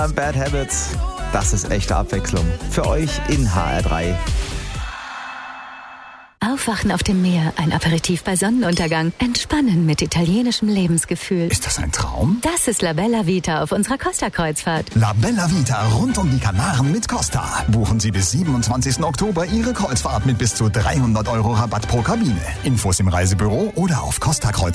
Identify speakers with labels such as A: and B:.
A: Bad Habits, das ist echte Abwechslung. Für euch in HR3.
B: Aufwachen auf dem Meer, ein Aperitif bei Sonnenuntergang, entspannen mit italienischem Lebensgefühl.
C: Ist das ein Traum?
B: Das ist La Bella Vita auf unserer Costa-Kreuzfahrt.
C: La Bella Vita rund um die Kanaren mit Costa. Buchen Sie bis 27. Oktober Ihre Kreuzfahrt mit bis zu 300 € Rabatt pro Kabine. Infos im Reisebüro oder auf costakreuzfahrt.de.